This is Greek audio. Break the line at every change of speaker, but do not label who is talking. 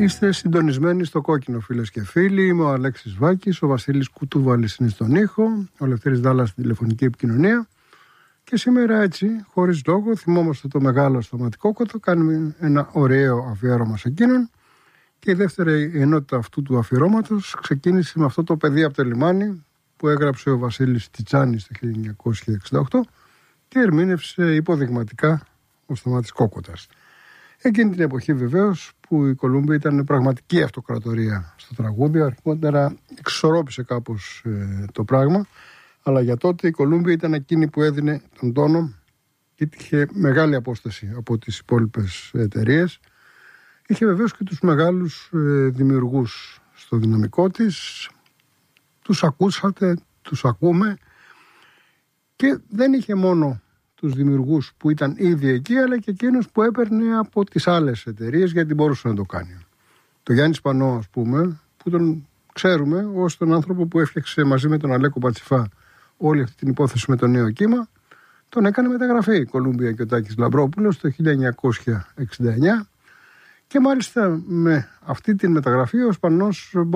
Είστε συντονισμένοι στο κόκκινο, φίλες και φίλοι. Είμαι ο Αλέξης Βάκης, ο Βασίλης Κουτούβαλης είναι στον ήχο, ο Λευτέρης Δάλλας στην τηλεφωνική επικοινωνία. Και σήμερα έτσι, χωρίς λόγο, θυμόμαστε το μεγάλο σταματικόκοτο, κάνουμε ένα ωραίο αφιέρωμα σε εκείνον. Και η δεύτερη ενότητα αυτού του αφιερώματος ξεκίνησε με αυτό το παιδί από το λιμάνι που έγραψε ο Βασίλης Τιτσάνης το 1968 και ερμήνευσε υποδειγματικά ο Σταμάτης Κόκοτας. Εκείνη την εποχή βεβαίως που η Κολούμπια ήταν πραγματική αυτοκρατορία στο τραγούδι, αρχικότερα εξισορρόπησε κάπως το πράγμα, αλλά για τότε η Κολούμπια ήταν εκείνη που έδινε τον τόνο και είχε μεγάλη απόσταση από τις υπόλοιπες εταιρείες. Είχε βεβαίως και τους μεγάλους δημιουργούς στο δυναμικό της, τους ακούσατε, τους ακούμε και δεν είχε μόνο τους δημιουργούς που ήταν ήδη εκεί, αλλά και εκείνους που έπαιρνε από τις άλλες εταιρείες γιατί μπορούσε να το κάνει. Το Γιάννη Σπανό, ας πούμε, που τον ξέρουμε ως τον άνθρωπο που έφτιαξε μαζί με τον Αλέκο Πατσιφά όλη αυτή την υπόθεση με το νέο κύμα, τον έκανε μεταγραφή η Κολούμπια και ο Τάκης Λαμπρόπουλος το 1969 και μάλιστα με αυτή την μεταγραφή ο Σπανός